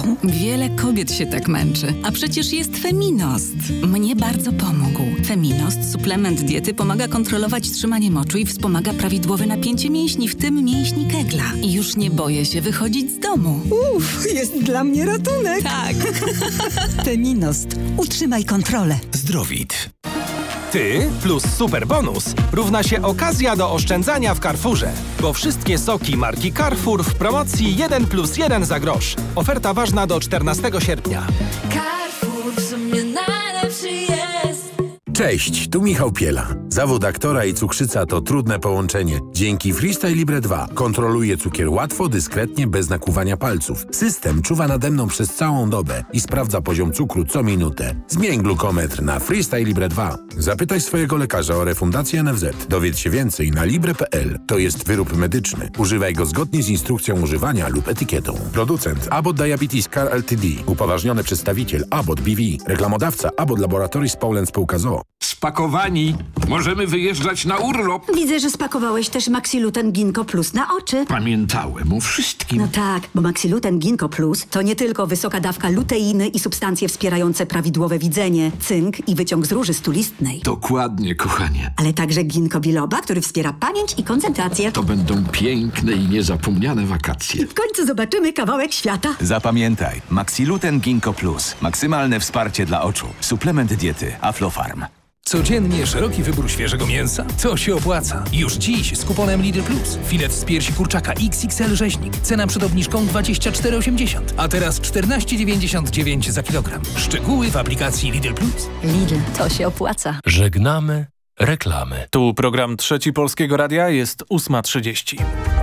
dietą. Wiele kobiet się tak męczy, a przecież jest Feminost. Mnie bardzo pomógł. Feminost, suplement diety, pomaga kontrolować trzymanie moczu i wspomaga prawidłowe napięcie mięśni, w tym mięśni Kegla. I już nie boję się wychodzić z domu. Jest dla mnie ratunek. Tak. Feminost. Utrzymaj kontrolę. Zdrowit. Ty plus super bonus równa się okazja do oszczędzania w Carrefourze. Bo wszystkie soki marki Carrefour w promocji 1+1 za grosz. Oferta ważna do 14 sierpnia. Carrefour w sumie najlepszy jest. Cześć, tu Michał Piela. Zawód aktora i cukrzyca to trudne połączenie. Dzięki Freestyle Libre 2 kontroluję cukier łatwo, dyskretnie, bez nakłuwania palców. System czuwa nade mną przez całą dobę i sprawdza poziom cukru co minutę. Zmień glukometr na Freestyle Libre 2. Zapytaj swojego lekarza o refundację NFZ. Dowiedz się więcej na libre.pl. To jest wyrób medyczny. Używaj go zgodnie z instrukcją używania lub etykietą. Producent Abbott Diabetes Care Ltd. Upoważniony przedstawiciel Abbott BV. Reklamodawca Abbott Laboratories Poland Spółka z o.o. Spakowani. Możemy wyjeżdżać na urlop. Widzę, że spakowałeś też Maxiluten Ginkgo Plus na oczy. Pamiętałem o wszystkim. No tak, bo Maxiluten Ginkgo Plus to nie tylko wysoka dawka luteiny i substancje wspierające prawidłowe widzenie, cynk i wyciąg z róży stulistnej. Dokładnie, kochanie. Ale także ginkgo biloba, który wspiera pamięć i koncentrację. To będą piękne i niezapomniane wakacje. W końcu zobaczymy kawałek świata. Zapamiętaj, Maxiluten Ginkgo Plus. Maksymalne wsparcie dla oczu. Suplement diety Aflofarm. Codziennie szeroki wybór świeżego mięsa? To się opłaca. Już dziś z kuponem Lidl Plus. Filet z piersi kurczaka XXL rzeźnik. Cena przed obniżką 24,80, a teraz 14,99 za kilogram. Szczegóły w aplikacji Lidl Plus. Lidl, to się opłaca. Żegnamy reklamy. Tu program Trzeci Polskiego Radia, jest 8:30.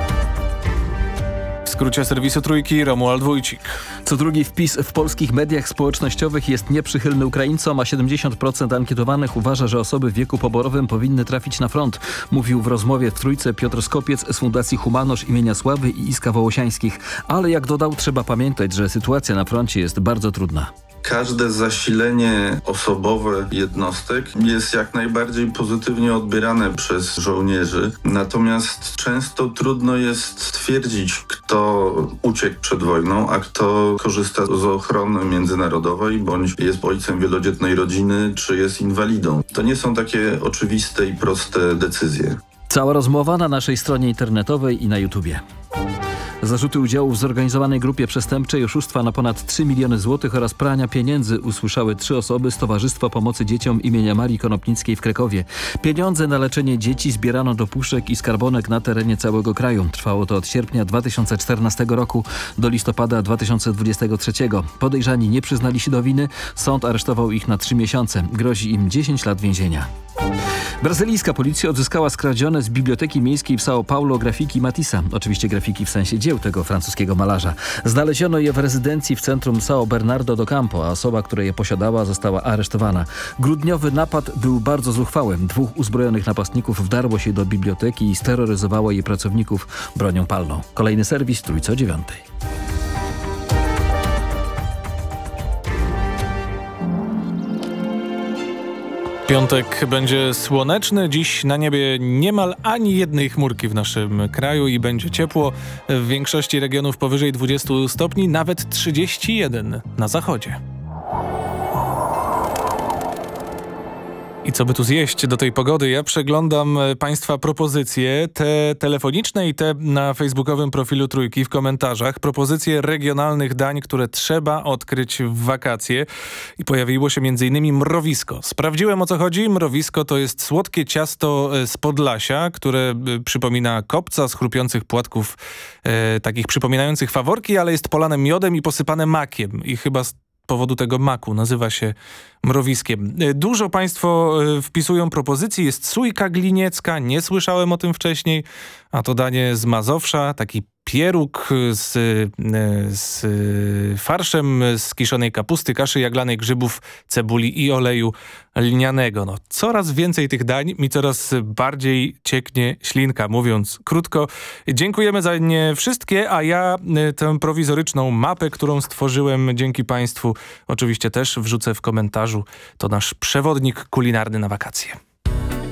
W skrócie serwisu Trójki Romuald Wójcik. Co drugi wpis w polskich mediach społecznościowych jest nieprzychylny Ukraińcom, a 70% ankietowanych uważa, że osoby w wieku poborowym powinny trafić na front. Mówił w rozmowie w Trójce Piotr Skopiec z Fundacji Humanosz imienia Sławy i Iska Wołosiańskich. Ale jak dodał, trzeba pamiętać, że sytuacja na froncie jest bardzo trudna. Każde zasilenie osobowe jednostek jest jak najbardziej pozytywnie odbierane przez żołnierzy. Natomiast często trudno jest stwierdzić, kto uciekł przed wojną, a kto korzysta z ochrony międzynarodowej, bądź jest ojcem wielodzietnej rodziny, czy jest inwalidą. To nie są takie oczywiste i proste decyzje. Cała rozmowa na naszej stronie internetowej i na YouTubie. Zarzuty udziału w zorganizowanej grupie przestępczej, oszustwa na ponad 3 miliony złotych oraz prania pieniędzy usłyszały 3 osoby z Towarzystwa Pomocy Dzieciom imienia Marii Konopnickiej w Krakowie. Pieniądze na leczenie dzieci zbierano do puszek i skarbonek na terenie całego kraju. Trwało to od sierpnia 2014 roku do listopada 2023. Podejrzani nie przyznali się do winy. Sąd aresztował ich na 3 miesiące. Grozi im 10 lat więzienia. Brazylijska policja odzyskała skradzione z Biblioteki Miejskiej w São Paulo grafiki Matissa. Oczywiście grafiki w sensie dzieł tego francuskiego malarza. Znaleziono je w rezydencji w centrum São Bernardo do Campo, a osoba, która je posiadała, została aresztowana. Grudniowy napad był bardzo zuchwały. 2 uzbrojonych napastników wdarło się do biblioteki i steroryzowało jej pracowników bronią palną. Kolejny serwis Trójce o 9:00. Piątek będzie słoneczny, dziś na niebie niemal ani jednej chmurki w naszym kraju i będzie ciepło. W większości regionów powyżej 20 stopni, nawet 31 na zachodzie. I co by tu zjeść do tej pogody? Ja przeglądam Państwa propozycje, te telefoniczne i te na facebookowym profilu Trójki w komentarzach. Propozycje regionalnych dań, które trzeba odkryć w wakacje. I pojawiło się m.in. mrowisko. Sprawdziłem, o co chodzi. Mrowisko to jest słodkie ciasto z Podlasia, które przypomina kopca z chrupiących płatków, takich przypominających faworki, ale jest polane miodem i posypane makiem. I chyba z powodu tego maku nazywa się mrowiskiem. Dużo Państwo wpisują propozycji. Jest sójka gliniecka, nie słyszałem o tym wcześniej, a to danie z Mazowsza, taki pieróg z farszem z kiszonej kapusty, kaszy jaglanej, grzybów, cebuli i oleju lnianego. No, coraz więcej tych dań, mi coraz bardziej cieknie ślinka, mówiąc krótko. Dziękujemy za nie wszystkie, a ja tę prowizoryczną mapę, którą stworzyłem dzięki Państwu, oczywiście też wrzucę w komentarzu. To nasz przewodnik kulinarny na wakacje.